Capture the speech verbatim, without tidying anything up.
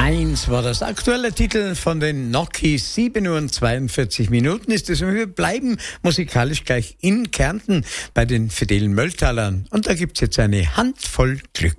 eins war das aktuelle Titel von den Nokis. sieben Uhr und zweiundvierzig Minuten ist es. Und wir bleiben musikalisch gleich in Kärnten bei den Fidelen Mölltalern. Und da gibt's jetzt eine Handvoll Glück.